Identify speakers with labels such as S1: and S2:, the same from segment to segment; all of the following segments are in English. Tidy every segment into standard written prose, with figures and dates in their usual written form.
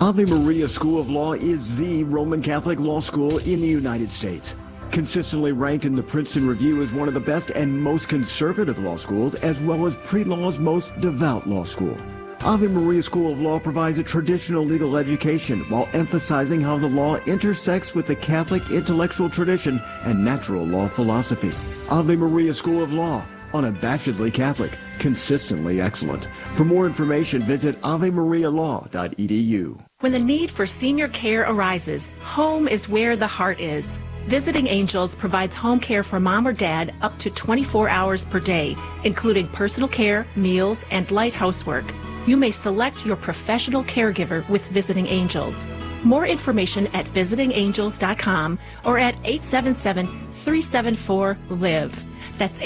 S1: Ave Maria School of Law is the Roman Catholic law school in the United States. Consistently ranked in the Princeton Review as one of the best and most conservative law schools, as well as pre-law's most devout law school. Ave Maria School of Law provides a traditional legal education while emphasizing how the law intersects with the Catholic intellectual tradition and natural law philosophy. Ave Maria School of Law, unabashedly Catholic, consistently excellent. For more information, visit avemarialaw.edu.
S2: When the need for senior care arises, home is where the heart is. Visiting Angels provides home care for mom or dad up to 24 hours per day, including personal care, meals, and light housework. You may select your professional caregiver with Visiting Angels. More information at visitingangels.com or at 877-374-LIVE. That's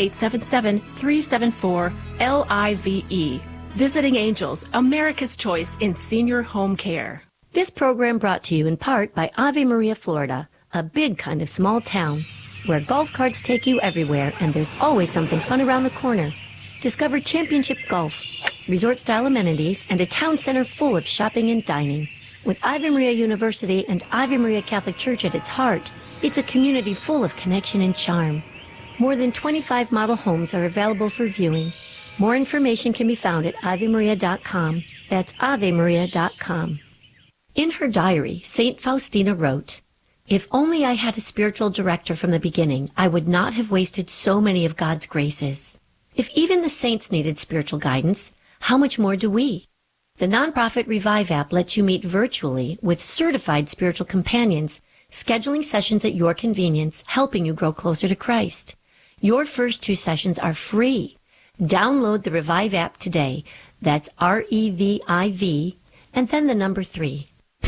S2: 877-374-LIVE. Visiting Angels, America's choice in senior home care.
S3: This program brought to you in part by Ave Maria, Florida, a big kind of small town where golf carts take you everywhere and there's always something fun around the corner. Discover championship golf, resort-style amenities, and a town center full of shopping and dining. With Ave Maria University and Ave Maria Catholic Church at its heart, it's a community full of connection and charm. More than 25 model homes are available for viewing. More information can be found at avemaria.com. That's avemaria.com. In her diary, St. Faustina wrote, "If only I had a spiritual director from the beginning, I would not have wasted so many of God's graces. If even the saints needed spiritual guidance, how much more do we?" The nonprofit Revive app lets you meet virtually with certified spiritual companions, scheduling sessions at your convenience, helping you grow closer to Christ. Your first 2 sessions are free. Download the Revive app today. That's REVIV, and then the number 3.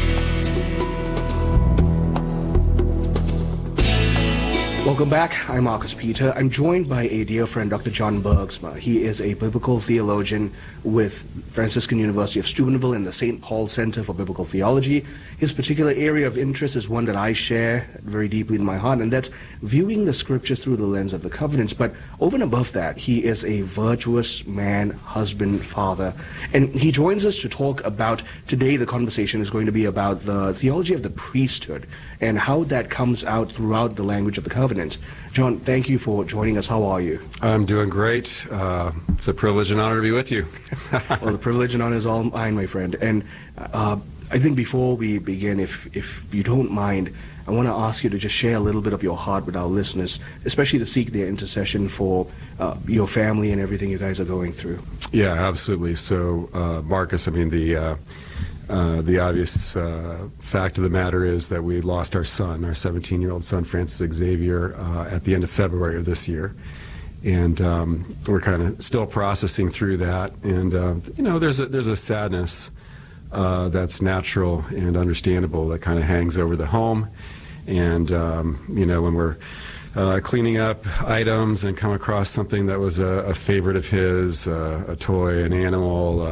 S4: Welcome back. I'm Marcus Peter. I'm joined by a dear friend, Dr. John Bergsma. He is a biblical theologian with Franciscan University of Steubenville and the St. Paul Center for Biblical Theology. His particular area of interest is one that I share very deeply in my heart, and that's viewing the scriptures through the lens of the covenants. But over and above that, he is a virtuous man, husband, father. And he joins us to talk about, today the conversation is going to be about the theology of the priesthood and how that comes out throughout the language of the covenant. John, thank you for joining us. How are you?
S5: I'm doing great. It's a privilege and honor to be with you.
S4: Well, the privilege and honor is all mine, my friend. And I think before we begin, if you don't mind, I want to ask you to just share a little bit of your heart with our listeners, especially to seek their intercession for your family and everything you guys are going through.
S5: Yeah, absolutely. So, Marcus, I mean, the obvious fact of the matter is that we lost our son, our 17-year-old son, Francis Xavier, at the end of February of this year. And we're kind of still processing through that. And, there's a sadness that's natural and understandable that kind of hangs over the home. And, when we're cleaning up items and come across something that was a favorite of his, a toy, an animal,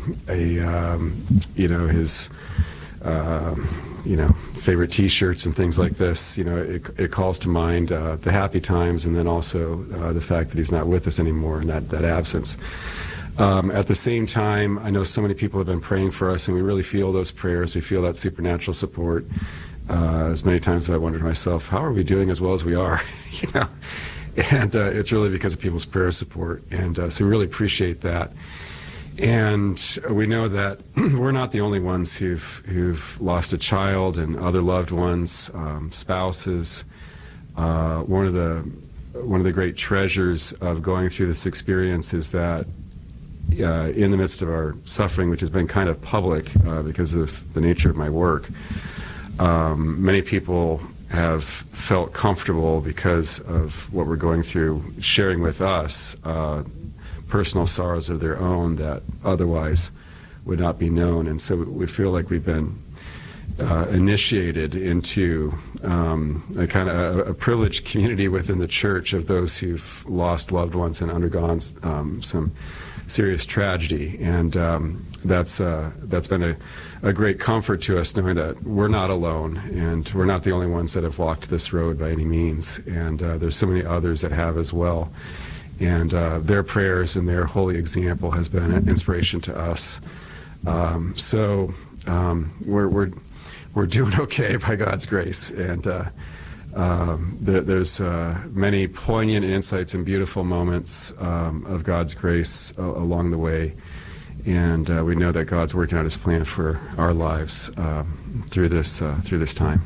S5: his favorite T-shirts and things like this, it calls to mind the happy times, and then also the fact that he's not with us anymore and that absence. At the same time, I know so many people have been praying for us, and we really feel those prayers. We feel that supernatural support. As many times as I wondered to myself, how are we doing as well as we are? And it's really because of people's prayer support, and so we really appreciate that. And we know that we're not the only ones who've lost a child and other loved ones, spouses. One of the great treasures of going through this experience is that in the midst of our suffering, which has been kind of public because of the nature of my work, many people have felt comfortable because of what we're going through, sharing with us personal sorrows of their own that otherwise would not be known. And so we feel like we've been initiated into a kind of a privileged community within the church of those who've lost loved ones and undergone some serious tragedy. And that's been a great comfort to us, knowing that we're not alone and we're not the only ones that have walked this road by any means. And there's so many others that have as well. And their prayers and their holy example has been an inspiration to us. So We're doing okay by God's grace, and there's many poignant insights and beautiful moments of God's grace along the way, and we know that God's working out His plan for our lives through this time.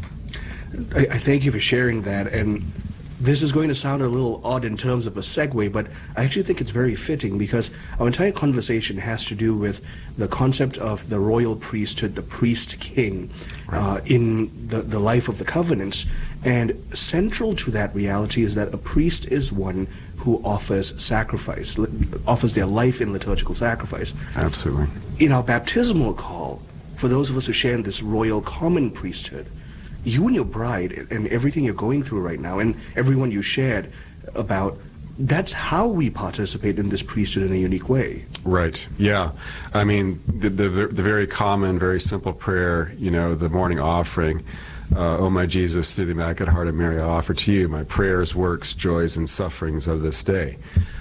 S4: I thank you for sharing that, and this is going to sound a little odd in terms of a segue, but I actually think it's very fitting because our entire conversation has to do with the concept of the royal priesthood, the priest-king, in the life of the covenants. And central to that reality is that a priest is one who offers sacrifice, offers their life in liturgical sacrifice.
S5: Absolutely.
S4: In our baptismal call, for those of us who share in this royal common priesthood, you and your bride and everything you're going through right now and everyone you shared about, that's how we participate in this priesthood in a unique way.
S5: Right. Yeah. I mean, the very common, very simple prayer, the morning offering, "O my Jesus, through the Immaculate Heart of Mary, I offer to you my prayers, works, joys, and sufferings of this day."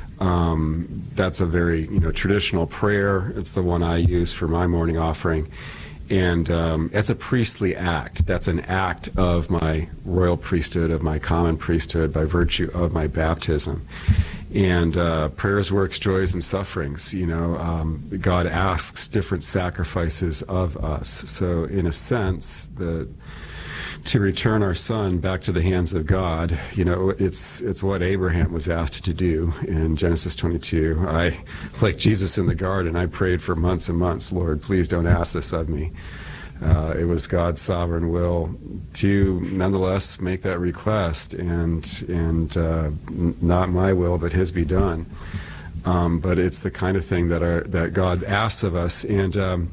S5: That's a very, traditional prayer. It's the one I use for my morning offering. And it's a priestly act. That's an act of my royal priesthood, of my common priesthood, by virtue of my baptism. And prayers, works, joys, and sufferings. God asks different sacrifices of us. So in a sense, to return our son back to the hands of God, it's what Abraham was asked to do in Genesis 22. Like Jesus in the garden, I prayed for months and months, "Lord, please don't ask this of me." It was God's sovereign will to nonetheless make that request, and not my will, but His be done. But it's the kind of thing that God asks of us, and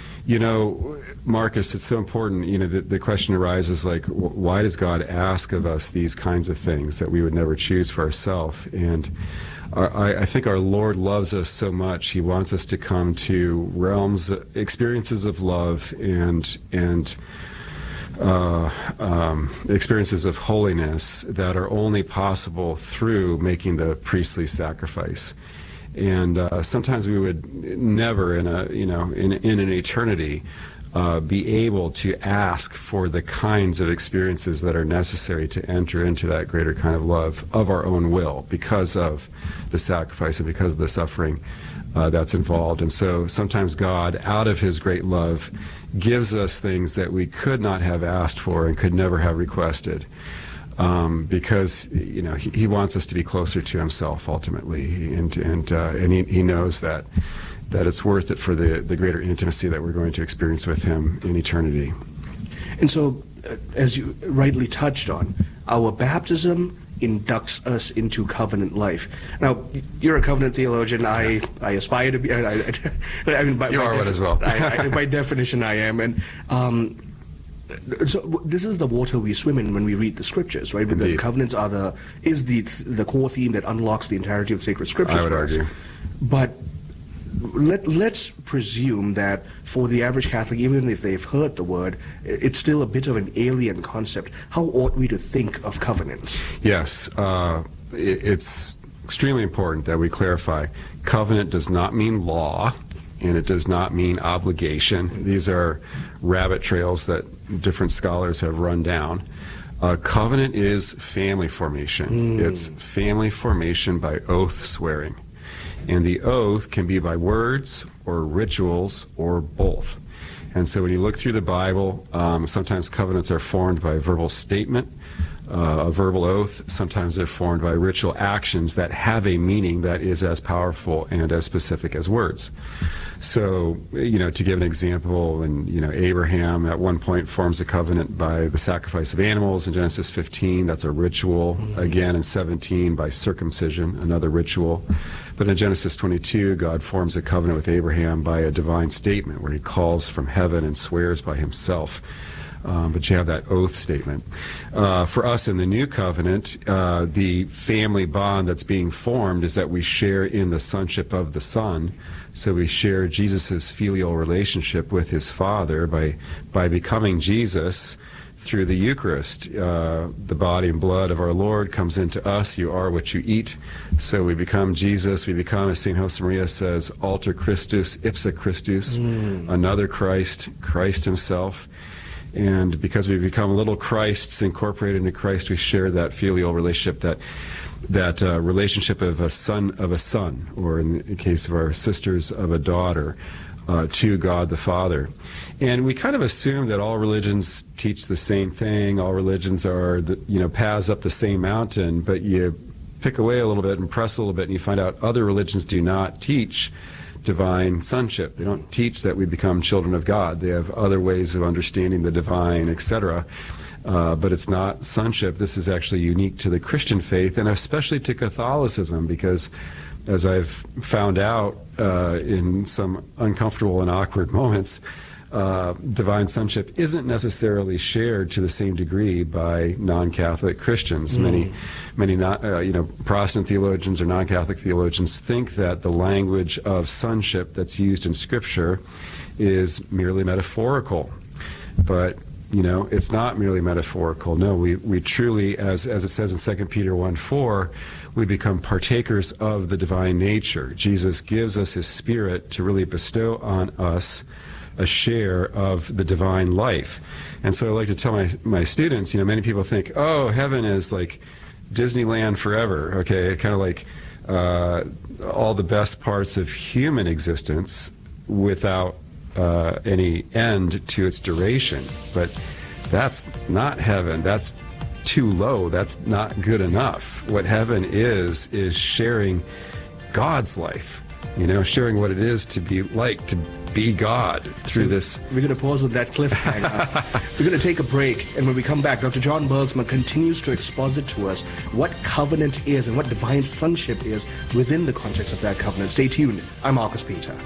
S5: Marcus, it's so important, the question arises why does God ask of us these kinds of things that we would never choose for ourselves? And I think our Lord loves us so much. He wants us to come to realms, experiences of love and experiences of holiness that are only possible through making the priestly sacrifice. And sometimes we would never in an eternity be able to ask for the kinds of experiences that are necessary to enter into that greater kind of love of our own will because of the sacrifice and because of the suffering that's involved. And so sometimes God, out of His great love, gives us things that we could not have asked for and could never have requested. Because He wants us to be closer to Himself ultimately, and He knows that it's worth it for the greater intimacy that we're going to experience with Him in eternity. And so, as you rightly touched on, our baptism inducts us into covenant life. Now, you're a covenant theologian. I aspire to be. I mean, you are one as well. By definition, I am, and. So this is the water we swim in when we read the scriptures, right? Indeed. The covenants is the core theme that unlocks the entirety of sacred scriptures. I would argue. But let's presume that for the average Catholic, even if they've heard the word, it's still a bit of an alien concept. How ought we to think of covenants? Yes, it's extremely important that we clarify. Covenant does not mean law, and it does not mean obligation. These are rabbit trails that different scholars have run down. Covenant is family formation. It's family formation by oath swearing. And the oath can be by words or rituals or both. And so when you look through the Bible, sometimes covenants are formed by a verbal statement, a verbal oath. Sometimes they're formed by ritual actions that have a meaning that is as powerful and as specific as words. So, to give an example, Abraham at one point forms a covenant by the sacrifice of animals in Genesis 15. That's a ritual. Again, in 17, by circumcision, another ritual. But in Genesis 22, God forms a covenant with Abraham by a divine statement where He calls from heaven and swears by Himself. But you have that oath statement. For us in the New Covenant, the family bond that's being formed is that we share in the sonship of the Son. So we share Jesus' filial relationship with His Father by becoming Jesus. through the Eucharist. The body and blood of our Lord comes into us. You are what you eat. So we become Jesus. We become, as St. Josemaria says, alter Christus, ipsa Christus, another Christ, Christ himself. And because we become little Christs incorporated into Christ, we share that filial relationship, that relationship of a son, or in the case of our sisters, of a daughter, to God the Father. And we kind of assume that all religions teach the same thing, all religions are, paths up the same mountain, but you pick away a little bit and press a little bit and you find out other religions do not teach divine sonship. They don't teach that we become children of God. They have other ways of understanding the divine, etc. But it's not sonship. This is actually unique to the Christian faith, and especially to Catholicism, because as I've found out in some uncomfortable and awkward moments, divine sonship isn't necessarily shared to the same degree by non-Catholic Christians. Many Protestant theologians or non-Catholic theologians think that the language of sonship that's used in Scripture is merely metaphorical. But it's not merely metaphorical. No, we truly, as it says in 2 Peter 1:4, we become partakers of the divine nature. Jesus gives us his Spirit to really bestow on us a share of the divine life. And so I like to tell my students, many people think, oh, heaven is like Disneyland forever, okay? Kind of like all the best parts of human existence without any end to its duration. But that's not heaven. That's too low. That's not good enough. What heaven is sharing God's life, sharing what it is to be like, to be God through this.
S4: We're going to pause with that cliffhanger. We're going to take a break, and when we come back, Dr. John Bergsma continues to exposit to us what covenant is and what divine sonship is within the context of that covenant. Stay tuned. I'm Marcus Peter.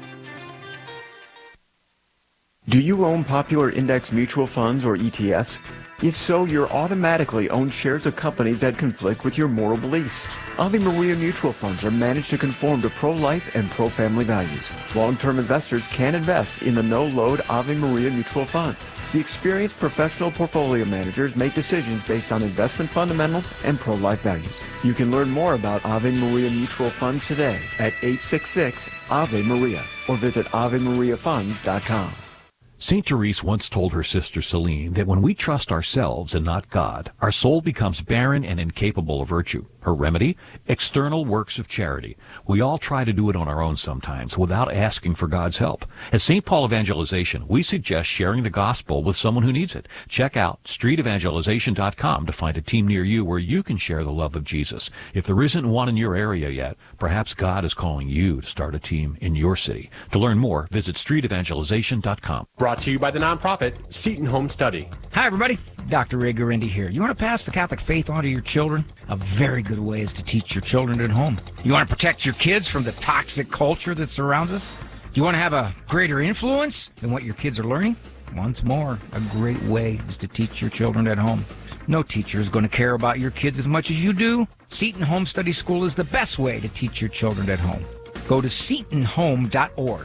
S1: Do you own popular index mutual funds or ETFs? If so, you're automatically owned shares of companies that conflict with your moral beliefs. Ave Maria mutual funds are managed to conform to pro-life and pro-family values. Long-term investors can invest in the no-load Ave Maria mutual funds. The experienced professional portfolio managers make decisions based on investment fundamentals and pro-life values. You can learn more about Ave Maria mutual funds today at 866 Ave Maria or visit AveMariaFunds.com.
S6: St. Therese once told her sister Celine that when we trust ourselves and not God, our soul becomes barren and incapable of virtue. Her remedy? External works of charity. We all try to do it on our own sometimes without asking for God's help. At St. Paul Evangelization, we suggest sharing the gospel with someone who needs it. Check out streetevangelization.com to find a team near you where you can share the love of Jesus. If there isn't one in your area yet, perhaps God is calling you to start a team in your city. To learn more, visit streetevangelization.com.
S7: Brought to you by the nonprofit Seton Home Study.
S8: Hi, everybody. Dr. Ray Guarendi here. You want to pass the Catholic faith on to your children? A very good way is to teach your children at home. You want to protect your kids from the toxic culture that surrounds us? Do you want to have a greater influence than what your kids are learning? Once more, a great way is to teach your children at home. No teacher is going to care about your kids as much as you do. Seton Home Study School is the best way to teach your children at home. Go to setonhome.org.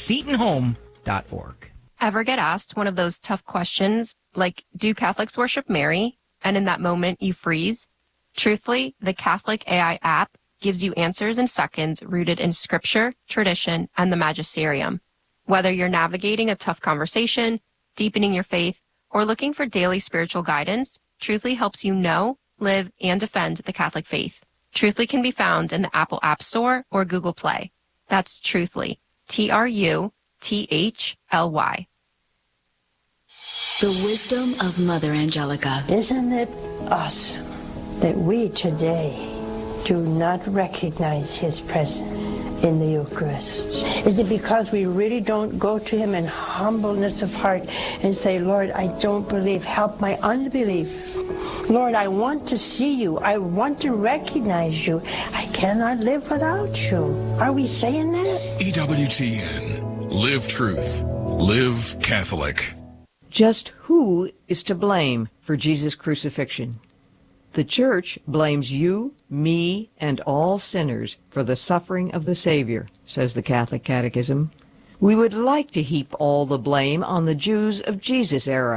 S8: setonhome.org.
S9: Ever get asked one of those tough questions like, do Catholics worship Mary? And in that moment you freeze? Truthfully, the Catholic AI app gives you answers in seconds rooted in scripture, tradition, and the magisterium. Whether you're navigating a tough conversation, deepening your faith, or looking for daily spiritual guidance, Truthfully helps you know, live, and defend the Catholic faith. Truthfully can be found in the Apple App Store or Google Play. That's Truthfully. TRUTHLY.
S10: The wisdom of Mother Angelica.
S11: Isn't it awesome that we today do not recognize his presence in the Eucharist? Is it because we really don't go to him in humbleness of heart and say, Lord, I don't believe, help my unbelief. Lord, I want to see you. I want to recognize you. I cannot live without you. Are we saying that?
S12: EWTN. Live truth. Live Catholic.
S13: Just who is to blame for Jesus' crucifixion? The Church blames you, me, and all sinners for the suffering of the Savior, says the Catholic Catechism. We would like to heap all the blame on the Jews of Jesus' era.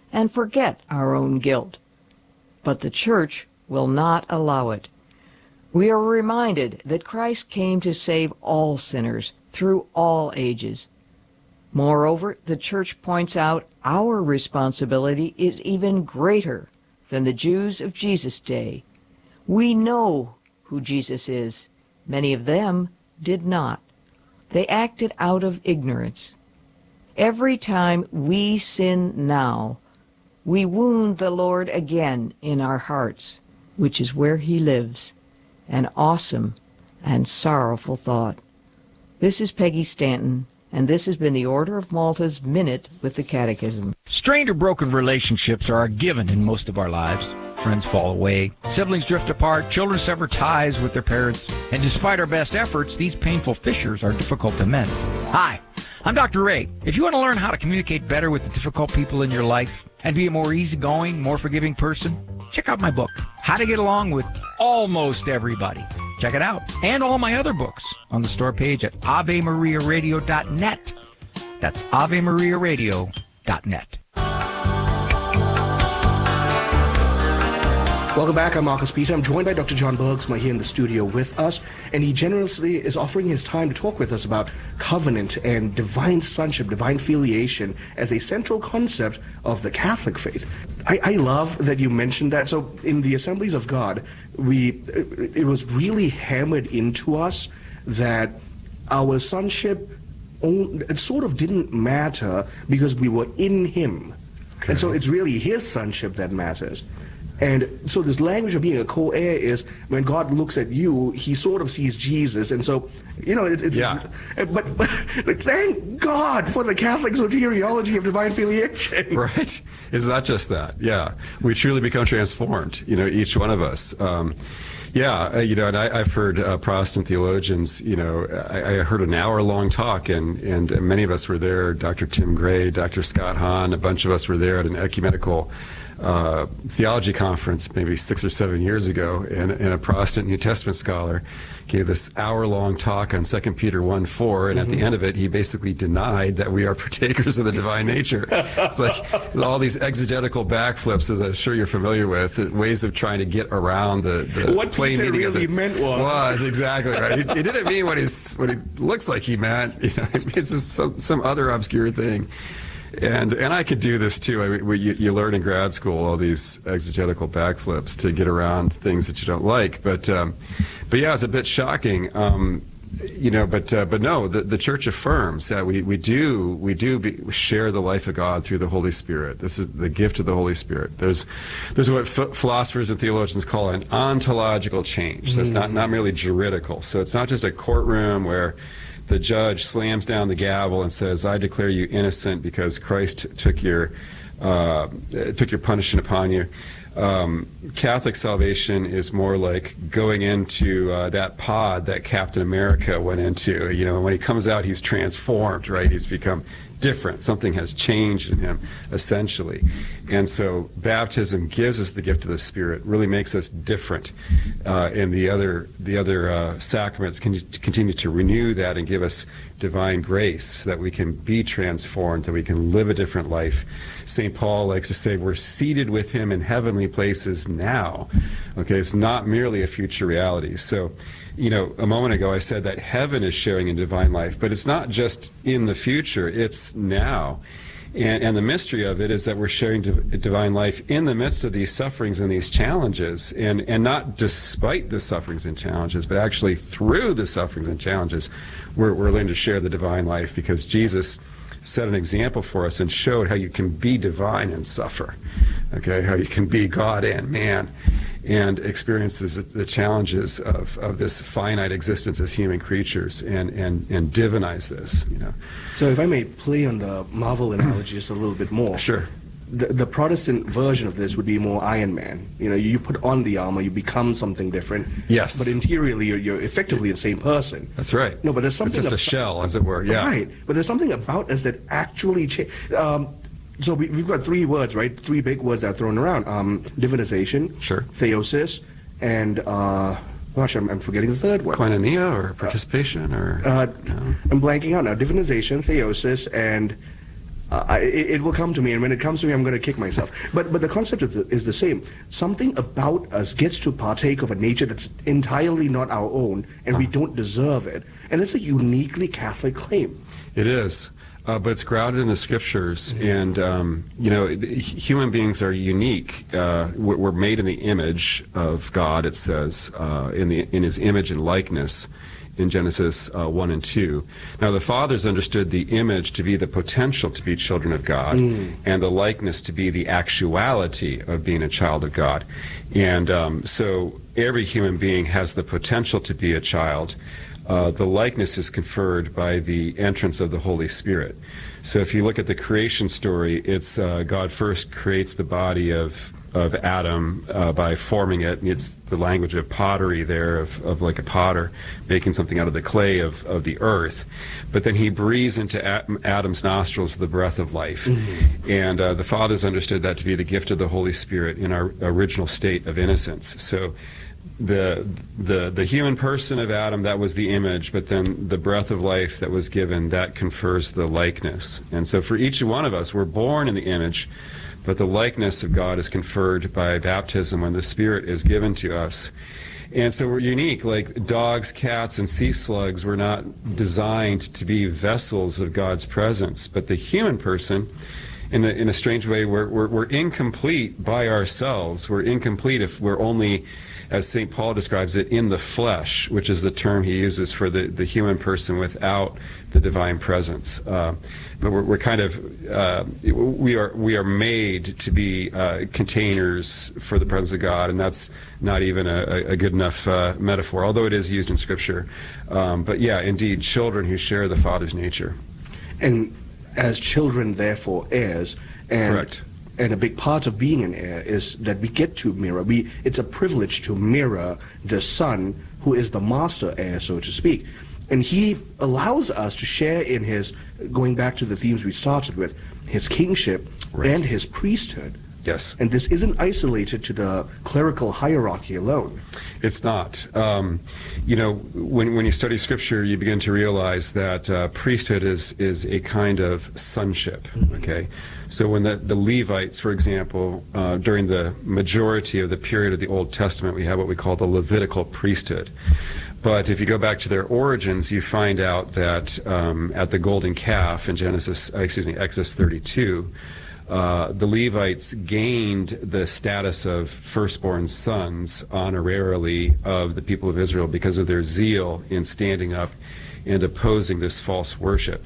S13: and forget our own guilt. But the church will not allow it. We are reminded that Christ came to save all sinners through all ages. Moreover, the church points out our responsibility is even greater than the Jews of Jesus' day. We know who Jesus is. Many of them did not. They acted out of ignorance. Every time we sin now, we wound the Lord again in our hearts, which is where he lives. An awesome and sorrowful thought. This is Peggy Stanton, and this has been the Order of Malta's Minute with the Catechism.
S8: Strained or broken relationships are a given in most of our lives. Friends fall away, siblings drift apart, children sever ties with their parents, and despite our best efforts, these painful fissures are difficult to mend. Hi, I'm Dr. Ray. If you want to learn how to communicate better with the difficult people in your life and be a more easygoing, more forgiving person, check out my book, How to Get Along with Almost Everybody. Check it out. And all my other books on the store page at AveMariaRadio.net. That's AveMariaRadio.net.
S4: Welcome back. I'm Marcus Peter. I'm joined by Dr. John Bergsma here in the studio with us, and he generously is offering his time to talk with us about covenant and divine sonship, divine filiation as a central concept of the Catholic faith. I love that you mentioned that. So in the Assemblies of God, it was really hammered into us that our sonship it sort of didn't matter because we were in him. Okay. And so it's really his sonship that matters. And so this language of being a co-heir is when God looks at you, he sort of sees Jesus. And so, you know, it's yeah. But thank God for the Catholic soteriology of divine filiation.
S5: Right. It's not just that. Yeah. We truly become transformed, you know, each one of us. You know, and I've heard Protestant theologians, you know, I heard an hour-long talk, and many of us were there, Dr. Tim Gray, Dr. Scott Hahn, a bunch of us were there at an ecumenical theology conference maybe 6 or 7 years ago, and a Protestant New Testament scholar gave this hour-long talk on 2 Peter 1:4, and at the end of it, he basically denied that we are partakers of the divine nature. It's like all these exegetical backflips, as I'm sure you're familiar with, ways of trying to get around the
S4: what
S5: plain
S4: Peter
S5: meaning
S4: really meant was
S5: exactly right. He didn't mean what he looks like he meant. You know, it's just some other obscure thing. And I could do this too. I mean, you learn in grad school all these exegetical backflips to get around things that you don't like. But yeah, it's a bit shocking. You know, but no, the Church affirms that we share the life of God through the Holy Spirit. This is the gift of the Holy Spirit. There's what philosophers and theologians call an ontological change. That's not merely juridical. So it's not just a courtroom where the judge slams down the gavel and says, "I declare you innocent because Christ took your punishment upon you." Catholic salvation is more like going into that pod that Captain America went into. You know, when he comes out, he's transformed, right? He's become different. Something has changed in him, essentially. And so baptism gives us the gift of the Spirit, really makes us different. And the other sacraments can continue to renew that and give us divine grace so that we can be transformed, that we can live a different life. St. Paul likes to say we're seated with him in heavenly places now. Okay, it's not merely a future reality. So, you know, a moment ago I said that heaven is sharing in divine life, but it's not just in the future, it's now. And the mystery of it is that we're sharing divine life in the midst of these sufferings and these challenges, and not despite the sufferings and challenges, but actually through the sufferings and challenges, we're learning to share the divine life, because Jesus set an example for us and showed how you can be divine and suffer, okay, how you can be God and man and experiences the challenges of this finite existence as human creatures and divinize this, you know.
S4: So if I may play on the Marvel analogy just a little bit more.
S5: Sure.
S4: The Protestant version of this would be more Iron Man. You know, you put on the armor, you become something different.
S5: Yes.
S4: But interiorly, you're effectively the same person.
S5: That's right.
S4: No, but there's something.
S5: It's just a shell, as it were. Yeah.
S4: Right. But there's something about us that actually change. So we've got three words, right? Three big words that are thrown around: divinization,
S5: sure,
S4: theosis, and gosh, I'm forgetting the third one.
S5: Koinonia, or participation, or
S4: no. I'm blanking out now. Divinization, theosis, and it will come to me, and when it comes to me, I'm going to kick myself. But the concept is the same. Something about us gets to partake of a nature that's entirely not our own, and we don't deserve it. And it's a uniquely Catholic claim.
S5: It is. But it's grounded in the Scriptures, and human beings are unique. We're made in the image of God, it says, in His image and likeness in Genesis 1 and 2. Now, the fathers understood the image to be the potential to be children of God, and the likeness to be the actuality of being a child of God. And so every human being has the potential to be a child. The likeness is conferred by the entrance of the Holy Spirit. So if you look at the creation story, it's God first creates the body of Adam by forming it. And it's the language of pottery there, of like a potter making something out of the clay of the earth. But then he breathes into Adam's nostrils the breath of life. And the fathers understood that to be the gift of the Holy Spirit in our original state of innocence. So the human person of Adam, that was the image, but then the breath of life that was given, that confers the likeness. And so for each one of us, we're born in the image, but the likeness of God is conferred by baptism when the Spirit is given to us. And so we're unique. Like dogs, cats, and sea slugs were not designed to be vessels of God's presence, but the human person, in a strange way, we're incomplete by ourselves. We're incomplete if we're only, as St. Paul describes it, in the flesh, which is the term he uses for the human person without the divine presence. But we're kind of, we are made to be containers for the presence of God, and that's not even a good enough metaphor, although it is used in Scripture. But yeah, indeed, children who share the Father's nature.
S4: And as children, therefore, heirs. And
S5: correct.
S4: And a big part of being an heir is that we get to mirror. It's a privilege to mirror the Son, who is the master heir, so to speak. And he allows us to share in his, going back to the themes we started with, his kingship and his priesthood.
S5: Yes.
S4: And this isn't isolated to the clerical hierarchy alone.
S5: It's not. When you study Scripture, you begin to realize that priesthood is a kind of sonship. Okay, so when the Levites, for example, during the majority of the period of the Old Testament, we have what we call the Levitical priesthood. But if you go back to their origins, you find out that at the golden calf in Exodus 32. The Levites gained the status of firstborn sons honorarily of the people of Israel because of their zeal in standing up and opposing this false worship.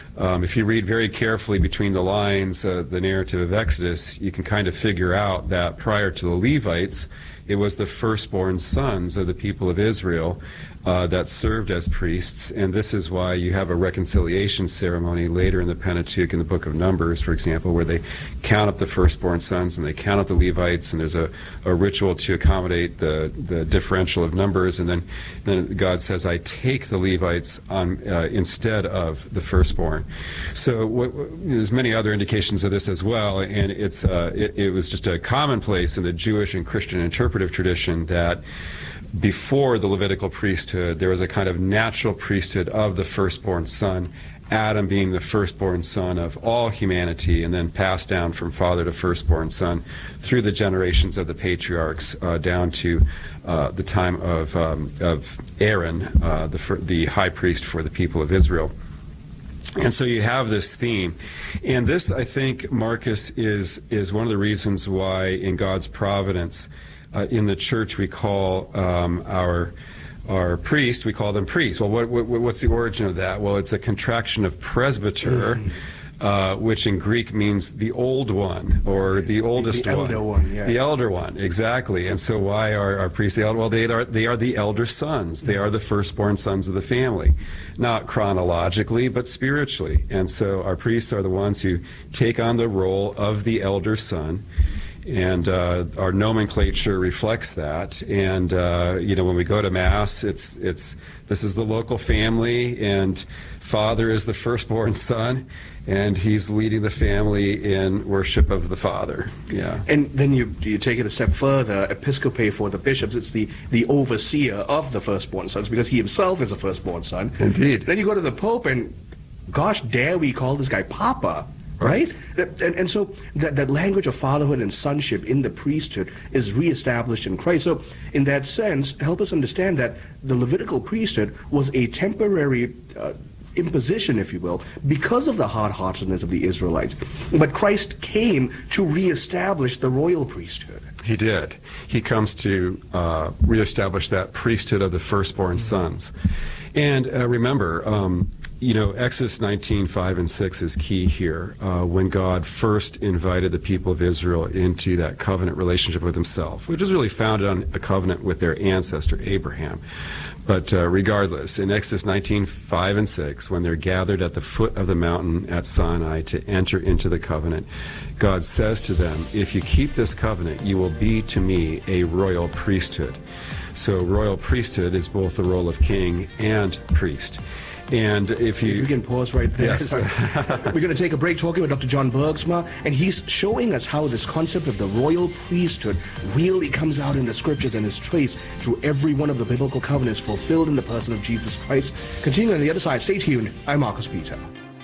S5: If you read very carefully between the lines the narrative of Exodus, you can kind of figure out that prior to the Levites, it was the firstborn sons of the people of Israel that served as priests, and this is why you have a reconciliation ceremony later in the Pentateuch, in the book of Numbers, for example, where they count up the firstborn sons and they count up the Levites, and there's a ritual to accommodate the differential of numbers, and then God says, I take the Levites on instead of the firstborn. So there's many other indications of this as well, and it was just a commonplace in the Jewish and Christian interpretive tradition that before the Levitical priesthood, there was a kind of natural priesthood of the firstborn son, Adam being the firstborn son of all humanity, and then passed down from father to firstborn son through the generations of the patriarchs down to the time of Aaron, the high priest for the people of Israel. And so you have this theme. And this, I think, Marcus, is one of the reasons why in God's providence in the church we call our priests, we call them priests. Well, what's the origin of that? Well, it's a contraction of presbyter, which in Greek means the old one, or the oldest one.
S4: The elder one, yeah.
S5: The elder one, exactly. And so why are our priests the elder? Well, they are the elder sons. They are the firstborn sons of the family. Not chronologically, but spiritually. And so our priests are the ones who take on the role of the elder son. And our nomenclature reflects that. And when we go to Mass, this is the local family, and Father is the firstborn son, and he's leading the family in worship of the Father. Yeah.
S4: And then you take it a step further. Episcope for the bishops, it's the overseer of the firstborn sons, because he himself is a firstborn son.
S5: Indeed.
S4: Then you go to the Pope, and gosh, dare we call this guy Papa? right? And so that language of fatherhood and sonship in the priesthood is reestablished in Christ. So in that sense, help us understand that the Levitical priesthood was a temporary imposition, if you will, because of the hard-heartedness of the Israelites. But Christ came to reestablish the royal priesthood.
S5: He did. He comes to reestablish that priesthood of the firstborn sons. And remember, Exodus 19:5 and 6 is key here. When God first invited the people of Israel into that covenant relationship with himself, which was really founded on a covenant with their ancestor Abraham. But regardless, in Exodus 19:5 and 6, when they're gathered at the foot of the mountain at Sinai to enter into the covenant, God says to them, if you keep this covenant, you will be to me a royal priesthood. So royal priesthood is both the role of king and priest. And if you
S4: can pause right there.
S5: Yes.
S4: We're going to take a break talking with Dr. John Bergsma, and he's showing us how this concept of the royal priesthood really comes out in the scriptures and is traced through every one of the biblical covenants fulfilled in the person of Jesus Christ. Continuing on the other side, stay tuned. I'm Marcus Peter.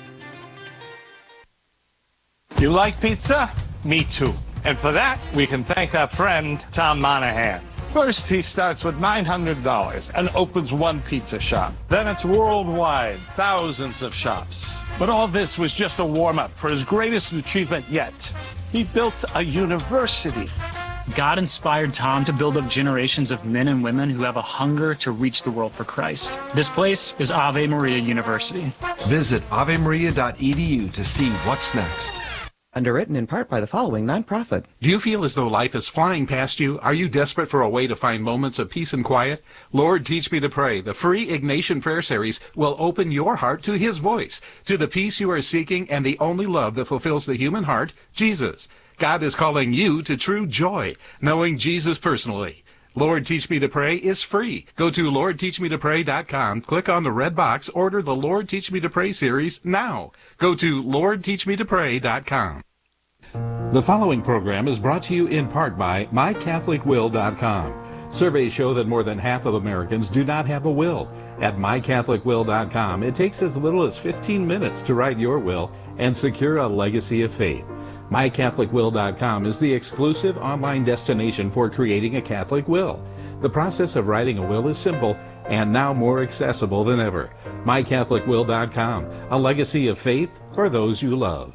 S14: You like pizza? Me too. And for that, we can thank our friend Tom Monahan. First, he starts with $900 and opens one pizza shop. Then it's worldwide, thousands of shops. But all this was just a warm-up for his greatest achievement yet. He built a university.
S15: God inspired Tom to build up generations of men and women who have a hunger to reach the world for Christ. This place is Ave Maria University.
S16: Visit avemaria.edu to see what's next.
S17: Underwritten in part by the following nonprofit.
S18: Do you feel as though life is flying past you? Are you desperate for a way to find moments of peace and quiet? Lord, Teach Me to Pray, the free Ignatian Prayer Series, will open your heart to His voice, to the peace you are seeking and the only love that fulfills the human heart, Jesus. God is calling you to true joy, knowing Jesus personally. Lord, Teach Me to Pray is free. Go to LordTeachMeToPray.com, click on the red box, order the Lord Teach Me to Pray series now. Go to LordTeachMeToPray.com.
S19: The following program is brought to you in part by MyCatholicWill.com. Surveys show that more than half of Americans do not have a will. At MyCatholicWill.com, it takes as little as 15 minutes to write your will and secure a legacy of faith. MyCatholicWill.com is the exclusive online destination for creating a Catholic will. The process of writing a will is simple and now more accessible than ever. MyCatholicWill.com, a legacy of faith for those you love.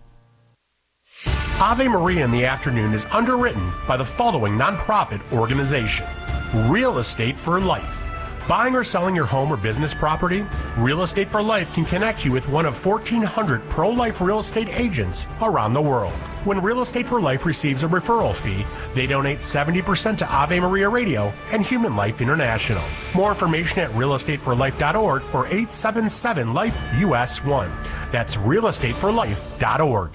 S7: Ave Maria in the Afternoon is underwritten by the following nonprofit organization: Real Estate for Life. Buying or selling your home or business property? Real Estate for Life can connect you with one of 1,400 pro-life real estate agents around the world. When Real Estate for Life receives a referral fee, they donate 70% to Ave Maria Radio and Human Life International. More information at realestateforlife.org or 877-LIFE-US1. That's realestateforlife.org.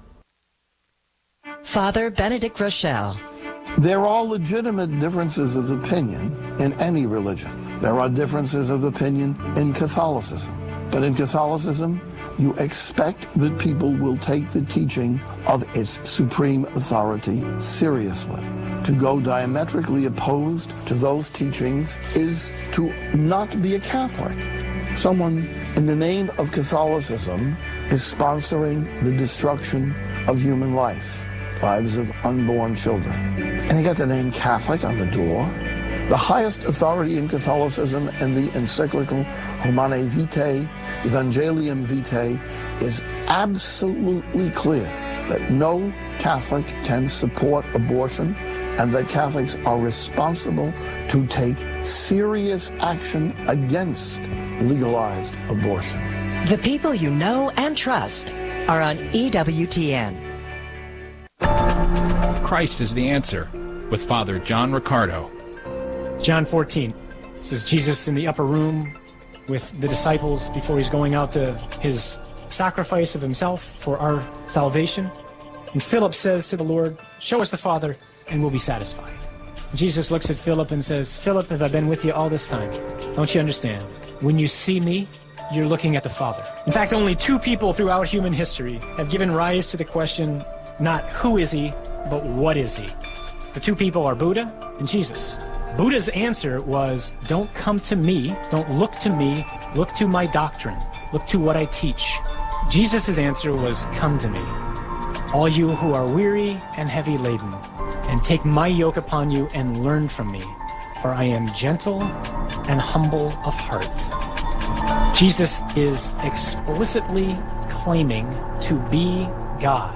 S20: Father Benedict Rochelle.
S21: There are legitimate differences of opinion in any religion. There are differences of opinion in Catholicism. But in Catholicism, you expect that people will take the teaching of its supreme authority seriously. To go diametrically opposed to those teachings is to not be a Catholic. Someone in the name of Catholicism is sponsoring the destruction of human life, lives of unborn children. And he got the name Catholic on the door. The highest authority in Catholicism in the encyclical Humanae Vitae, Evangelium Vitae, is absolutely clear that no Catholic can support abortion and that Catholics are responsible to take serious action against legalized abortion.
S20: The people you know and trust are on EWTN.
S22: Christ is the answer, with Father John Riccardo.
S23: John 14. This is Jesus in the upper room with the disciples before he's going out to his sacrifice of himself for our salvation. And Philip says to the Lord, "Show us the Father, and we'll be satisfied." Jesus looks at Philip and says, "Philip, have I been with you all this time? Don't you understand? When you see me, you're looking at the Father." In fact, only two people throughout human history have given rise to the question, not who is he, but what is he? The two people are Buddha and Jesus. Buddha's answer was, don't come to me, don't look to me, look to my doctrine, look to what I teach. Jesus' answer was, "Come to me, all you who are weary and heavy laden, and take my yoke upon you and learn from me, for I am gentle and humble of heart." Jesus is explicitly claiming to be God.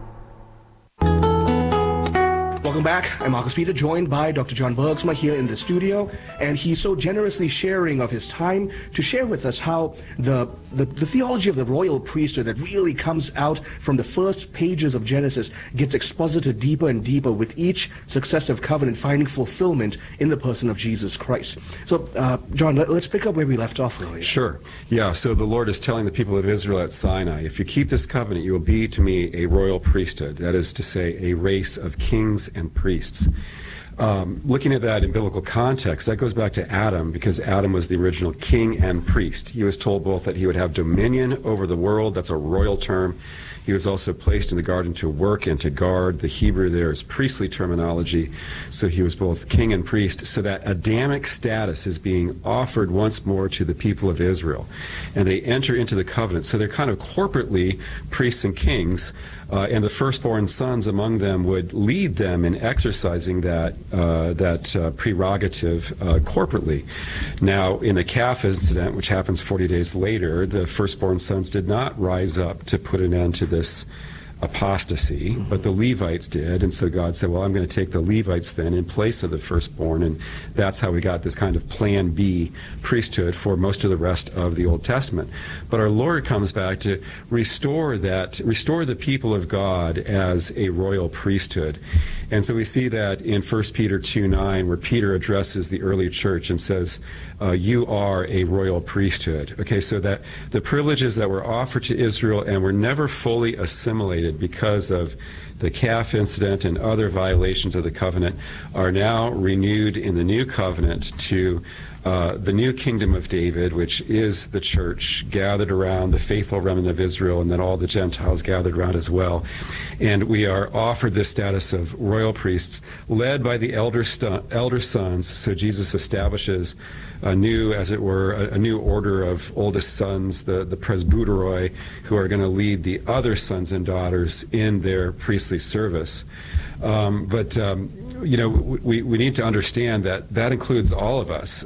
S4: Welcome back. I'm Marcus Peter, joined by Dr. John Bergsma here in the studio, and he's so generously sharing of his time to share with us how the theology of the royal priesthood that really comes out from the first pages of Genesis gets exposited deeper and deeper with each successive covenant finding fulfillment in the person of Jesus Christ. So, John, let's pick up where we left off earlier.
S5: Sure. Yeah, so the Lord is telling the people of Israel at Sinai, if you keep this covenant, you will be to me a royal priesthood. That is to say, a race of kings and priests. Looking at that in biblical context, that goes back to Adam, because Adam was the original king and priest. He was told both that he would have dominion over the world, that's a royal term. He was also placed in the garden to work and to guard. The Hebrew there is priestly terminology, so he was both king and priest. So that Adamic status is being offered once more to the people of Israel. And they enter into the covenant. So they're kind of corporately priests and kings, and the firstborn sons among them would lead them in exercising that prerogative corporately. Now, in the calf incident, which happens 40 days later, the firstborn sons did not rise up to put an end to this apostasy, but the Levites did, and so God said, well, I'm going to take the Levites then in place of the firstborn, and that's how we got this kind of plan B priesthood for most of the rest of the Old Testament. But our Lord comes back to restore the people of God as a royal priesthood. And so we see that in 1 Peter 2:9, where Peter addresses the early church and says, you are a royal priesthood. Okay, so that the privileges that were offered to Israel and were never fully assimilated because of the calf incident and other violations of the covenant are now renewed in the new covenant to the new kingdom of David, which is the church gathered around the faithful remnant of Israel, and then all the Gentiles gathered around as well. And we are offered this status of royal priests led by the elder sons. So Jesus establishes a new, as it were, a new order of oldest sons, the presbyteroi, who are going to lead the other sons and daughters in their priestly service. You know, we need to understand that that includes all of us.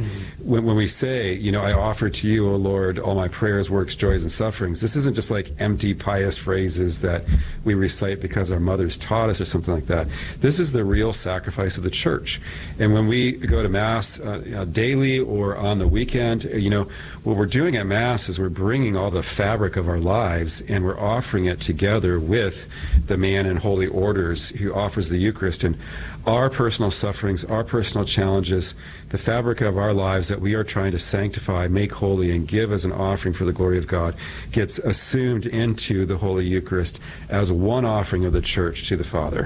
S5: When we say, you know, I offer to you, O Lord, all my prayers, works, joys, and sufferings, this isn't just like empty pious phrases that we recite because our mothers taught us or something like that. This is the real sacrifice of the church. And when we go to Mass daily or on the weekend, you know, what we're doing at Mass is we're bringing all the fabric of our lives and we're offering it together with the man in holy orders who offers the Eucharist. And our personal sufferings, our personal challenges, the fabric of our lives that we are trying to sanctify, make holy, and give as an offering for the glory of God gets assumed into the Holy Eucharist as one offering of the Church to the Father.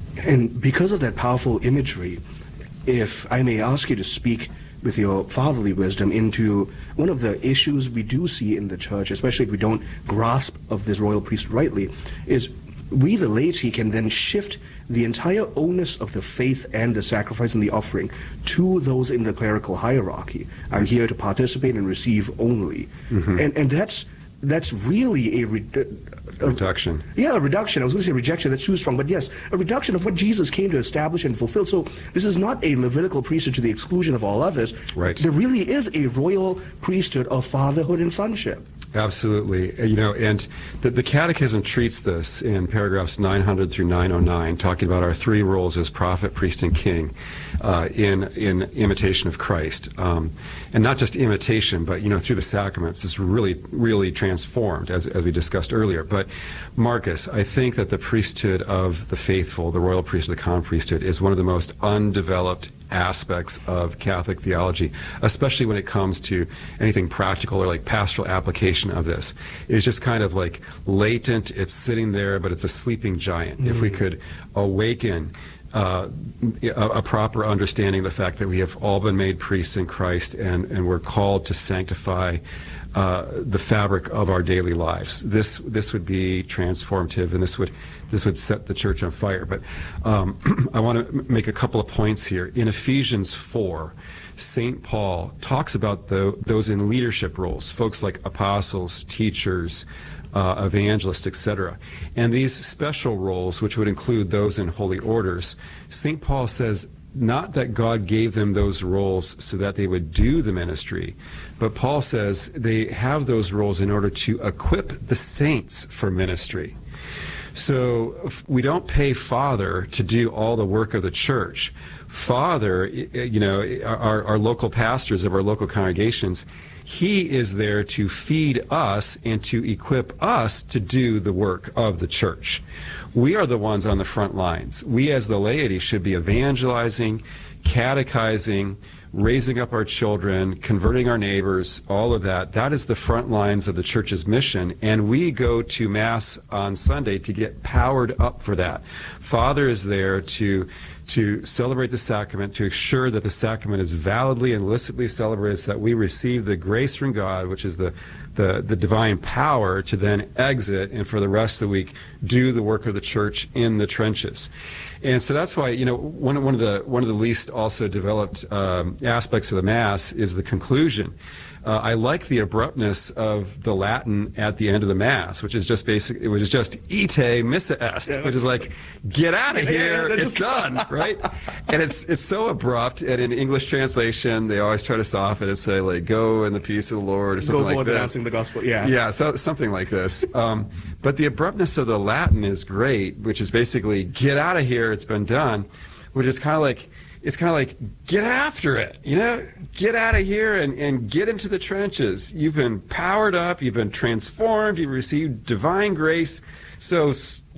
S4: And because of that powerful imagery, if I may ask you to speak with your fatherly wisdom into one of the issues we do see in the Church, especially if we don't grasp of this royal priest rightly, is we, the laity, can then shift the entire onus of the faith and the sacrifice and the offering to those in the clerical hierarchy. I'm here to participate and receive only. And that's really a
S5: reduction.
S4: Yeah, a reduction. I was going to say rejection. That's too strong. But yes, a reduction of what Jesus came to establish and fulfill. So this is not a Levitical priesthood to the exclusion of all others.
S5: Right.
S4: There really is a royal priesthood of fatherhood and sonship.
S5: Absolutely. You know, and the Catechism treats this in paragraphs 900 through 909, talking about our three roles as prophet, priest, and king in imitation of Christ. And not just imitation, but, you know, through the sacraments, it's really transformed, as we discussed earlier. But, Marcus, I think that the priesthood of the faithful, the royal priesthood, the common priesthood, is one of the most undeveloped aspects of Catholic theology, especially when it comes to anything practical or like pastoral application of this. It's just kind of like latent, it's sitting there, but it's a sleeping giant. If we could awaken a proper understanding of the fact that we have all been made priests in Christ and we're called to sanctify the fabric of our daily lives. This would be transformative, and this would set the church on fire. But I want to make a couple of points here. In Ephesians 4, St. Paul talks about those in leadership roles, folks like apostles, teachers, evangelists, etc. And these special roles, which would include those in holy orders, St. Paul says not that God gave them those roles so that they would do the ministry, but Paul says they have those roles in order to equip the saints for ministry. So we don't pay Father to do all the work of the church. Father, our local pastors of our local congregations, he is there to feed us and to equip us to do the work of the church. We are the ones on the front lines. We as the laity should be evangelizing, catechizing, raising up our children, converting our neighbors, all of that. That is the front lines of the church's mission, and we go to Mass on Sunday to get powered up for that. Father is there to celebrate the sacrament, to ensure that the sacrament is validly and licitly celebrated so that we receive the grace from God, which is the divine power to then exit and for the rest of the week do the work of the church in the trenches. And so that's why, one of the least also developed aspects of the Mass is the conclusion. I like the abruptness of the Latin at the end of the Mass, which is just basic. It was just ite missa est, which is like, get out of here, it's done, right? And it's so abrupt. And in English translation, they always try to soften it and say, like, go in the peace of the Lord, or something like this.
S4: Announcing the gospel, yeah.
S5: Yeah, so something like this. But the abruptness of the Latin is great, which is basically, get out of here, it's been done, which is kind of like, get after it, get out of here and get into the trenches. You've been powered up, you've been transformed, you've received divine grace. So,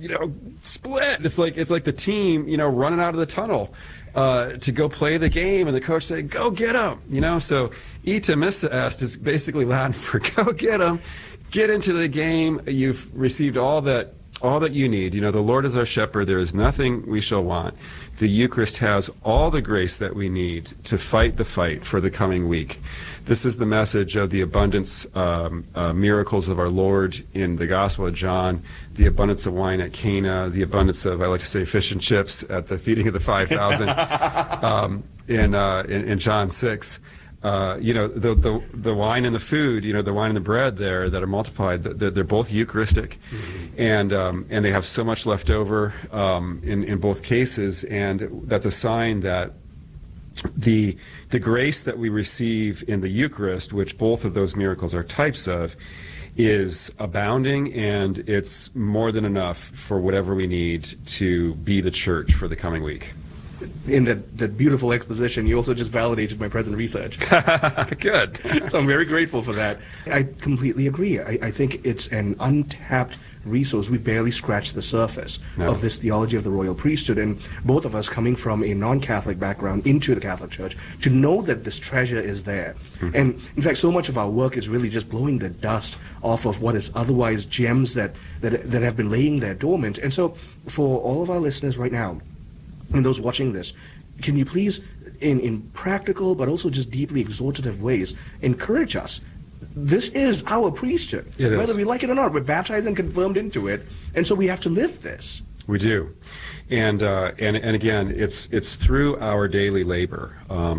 S5: split. It's like the team, running out of the tunnel to go play the game, and the coach said, go get them, So, ite missa est is basically Latin for go get them, get into the game. You've received all that you need. The Lord is our shepherd. There is nothing we shall want. The Eucharist has all the grace that we need to fight the fight for the coming week. This is the message of the abundance miracles of our Lord in the Gospel of John, the abundance of wine at Cana, the abundance of, I like to say, fish and chips at the feeding of the 5,000 in John 6. The wine and the food, the wine and the bread there that are multiplied, they're both Eucharistic, and they have so much left over in both cases, and that's a sign that the grace that we receive in the Eucharist, which both of those miracles are types of, is abounding, and it's more than enough for whatever we need to be the church for the coming week.
S4: In that beautiful exposition, you also just validated my present research.
S5: Good.
S4: So I'm very grateful for that. I completely agree. I think it's an untapped resource. We barely scratched the surface of this theology of the royal priesthood, and both of us coming from a non-Catholic background into the Catholic Church, to know that this treasure is there. Mm-hmm. And in fact, so much of our work is really just blowing the dust off of what is otherwise gems that have been laying there dormant. And so for all of our listeners right now, and those watching this, can you please, in practical but also just deeply exhortative ways, encourage us? This is our priesthood. Whether we like it or not, we're baptized and confirmed into it, and so we have to live this.
S5: We do, and again, it's through our daily labor,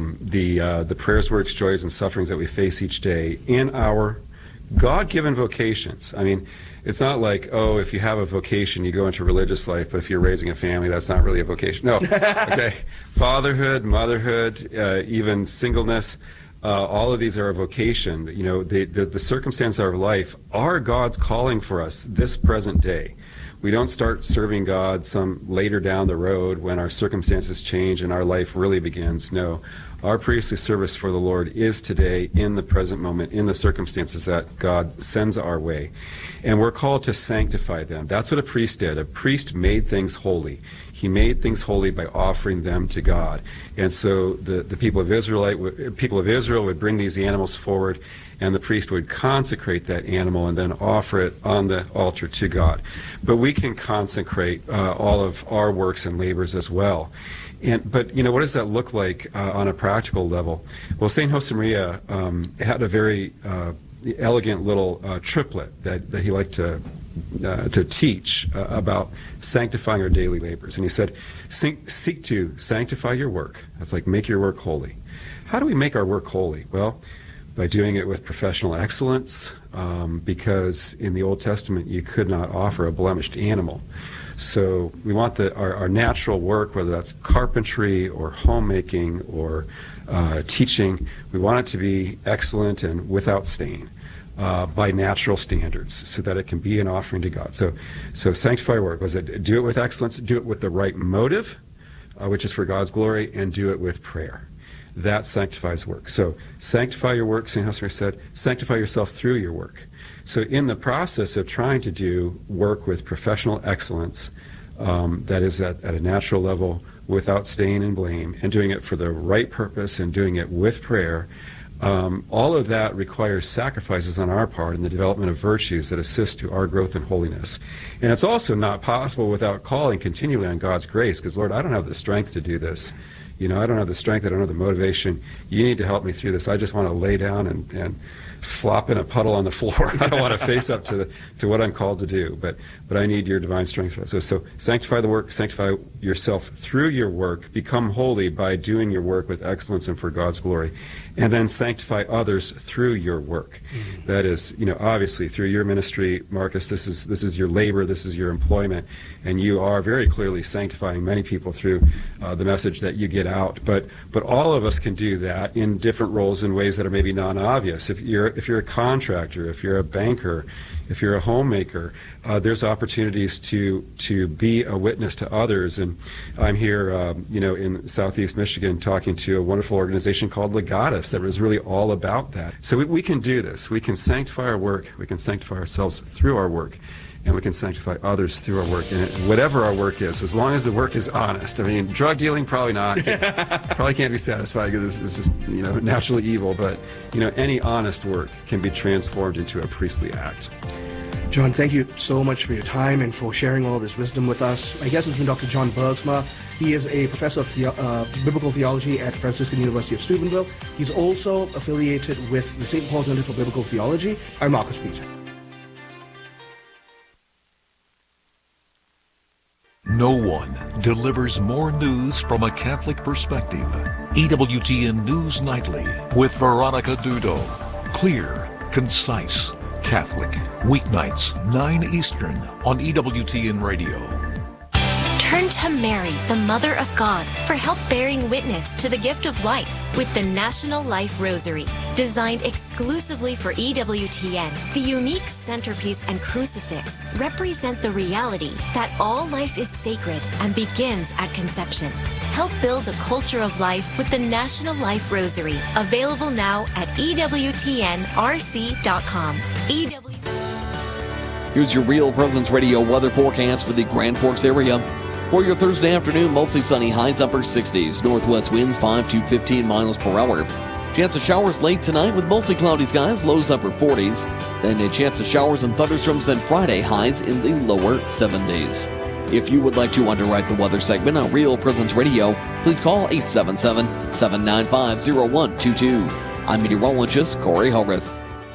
S5: the prayers, works, joys, and sufferings that we face each day in our God-given vocations. I mean, it's not like, if you have a vocation, you go into religious life, but if you're raising a family, that's not really a vocation. No. Okay. Fatherhood, motherhood, even singleness, all of these are a vocation. The circumstances of our life are God's calling for us this present day. We don't start serving God some later down the road when our circumstances change and our life really begins. No. Our priestly service for the Lord is today, in the present moment, in the circumstances that God sends our way. And we're called to sanctify them. That's what a priest did. A priest made things holy. He made things holy by offering them to God. And so the people of Israel would bring these animals forward, and the priest would consecrate that animal and then offer it on the altar to God. But we can consecrate all of our works and labors as well. But what does that look like on a practical level? Well, St. Josemaria had a very elegant little triplet that he liked to teach about sanctifying our daily labors. And he said, seek to sanctify your work. That's like make your work holy. How do we make our work holy? Well, by doing it with professional excellence, because in the Old Testament you could not offer a blemished animal. So we want our natural work, whether that's carpentry or homemaking or teaching, we want it to be excellent and without stain by natural standards, so that it can be an offering to God. So sanctify your work. Was it do it with excellence, do it with the right motive, which is for God's glory, and do it with prayer. That sanctifies work. So sanctify your work, St. Josemaria said, sanctify yourself through your work. So in the process of trying to do work with professional excellence, that is at a natural level, without stain and blame, and doing it for the right purpose and doing it with prayer, all of that requires sacrifices on our part in the development of virtues that assist to our growth in holiness. And it's also not possible without calling continually on God's grace, because, Lord, I don't have the strength to do this. I don't have the strength, I don't have the motivation. You need to help me through this. I just want to lay down and flop in a puddle on the floor. I don't want to face up to what I'm called to do, but I need your divine strength for it. So sanctify the work, sanctify yourself through your work, become holy by doing your work with excellence and for God's glory, and then sanctify others through your work. Mm-hmm. That is, obviously through your ministry, Marcus, this is your labor, this is your employment, and you are very clearly sanctifying many people through the message that you get out. But all of us can do that in different roles in ways that are maybe non-obvious. If you're a contractor, if you're a banker, if you're a homemaker, there's opportunities to be a witness to others. And I'm here, in Southeast Michigan, talking to a wonderful organization called Legatus that was really all about that. So we can do this. We can sanctify our work. We can sanctify ourselves through our work. And we can sanctify others through our work. And whatever our work is, as long as the work is honest. I mean, drug dealing, probably not. Probably can't be satisfied because it's just, naturally evil. But, any honest work can be transformed into a priestly act.
S4: John, thank you so much for your time and for sharing all this wisdom with us. My guest has been Dr. John Bergsma. He is a professor of biblical theology at Franciscan University of Steubenville. He's also affiliated with the St. Paul's Center for Biblical Theology. I'm Marcus Peter.
S1: No one delivers more news from a Catholic perspective. EWTN News Nightly with Veronica Dudo. Clear, concise, Catholic. Weeknights, 9 Eastern on EWTN Radio.
S2: Turn to Mary, the Mother of God, for help bearing witness to the gift of life with the National Life Rosary. Designed exclusively for EWTN, the unique centerpiece and crucifix represent the reality that all life is sacred and begins at conception. Help build a culture of life with the National Life Rosary. Available now at EWTNRC.com.
S3: Here's your Real Presence Radio weather forecast for the Grand Forks area. For your Thursday afternoon, mostly sunny, highs upper 60s. Northwest winds 5 to 15 miles per hour. Chance of showers late tonight with mostly cloudy skies, lows upper 40s. Then a chance of showers and thunderstorms then Friday, highs in the lower 70s. If you would like to underwrite the weather segment on Real Presence Radio, please call 877-795-0122. I'm meteorologist Corey Hogarth.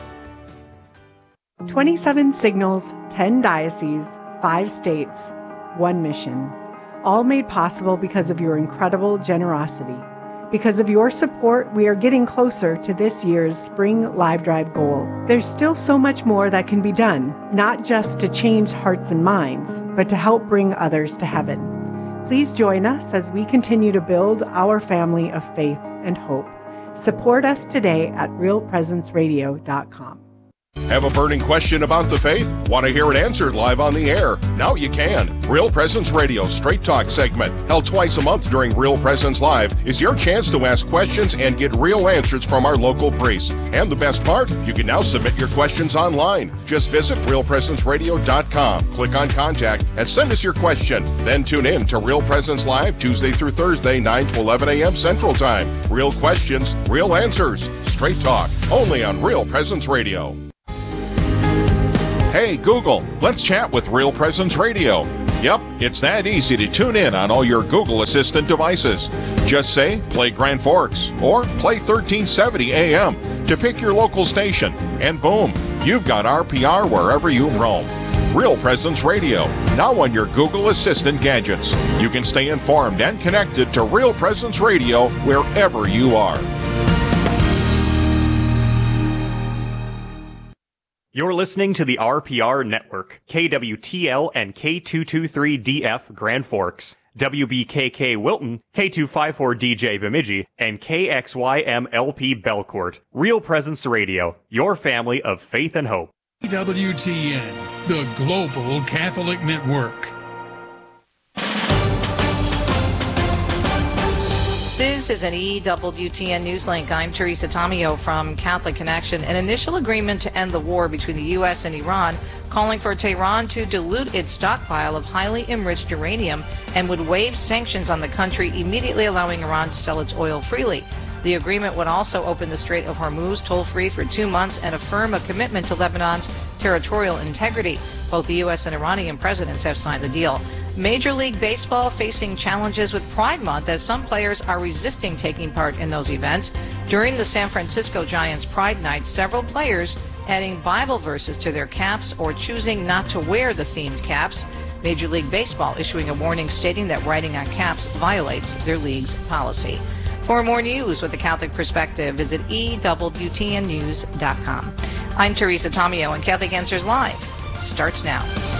S24: 27 signals, 10 dioceses, 5 states, 1 mission. All made possible because of your incredible generosity. Because of your support, we are getting closer to this year's Spring Live Drive goal. There's still so much more that can be done, not just to change hearts and minds, but to help bring others to heaven. Please join us as we continue to build our family of faith and hope. Support us today at realpresenceradio.com.
S25: Have a burning question about the faith? Want to hear it answered live on the air? Now you can. Real Presence Radio Straight Talk segment, held twice a month during Real Presence Live, is your chance to ask questions and get real answers from our local priests. And the best part, you can now submit your questions online. Just visit realpresenceradio.com, click on Contact, and send us your question. Then tune in to Real Presence Live Tuesday through Thursday, 9 to 11 a.m. Central Time. Real questions, real answers. Straight Talk, only on Real Presence Radio. Hey Google, let's chat with Real Presence Radio. Yep, it's that easy to tune in on all your Google Assistant devices. Just say, play Grand Forks, or play 1370 AM to pick your local station, and boom, you've got RPR wherever you roam. Real Presence Radio, now on your Google Assistant gadgets. You can stay informed and connected to Real Presence Radio wherever you are.
S6: You're listening to the RPR Network, KWTL and K223DF Grand Forks, WBKK Wilton, K254DJ Bemidji, and KXYMLP Belcourt. Real Presence Radio, your family of faith and hope.
S9: EWTN, the Global Catholic Network.
S10: This is an EWTN Newslink. I'm Teresa Tomeo from Catholic Connection. An initial agreement to end the war between the U.S. and Iran, calling for Tehran to dilute its stockpile of highly enriched uranium and would waive sanctions on the country, immediately allowing Iran to sell its oil freely. The agreement would also open the Strait of Hormuz toll-free for 2 months and affirm a commitment to Lebanon's territorial integrity. Both the U.S. and Iranian presidents have signed the deal. Major League Baseball facing challenges with Pride Month as some players are resisting taking part in those events. During the San Francisco Giants Pride Night, several players adding Bible verses to their caps or choosing not to wear the themed caps. Major League Baseball issuing a warning stating that writing on caps violates their league's policy. For more news with a Catholic perspective, visit EWTNnews.com. I'm Teresa Tomeo, and Catholic Answers Live starts now.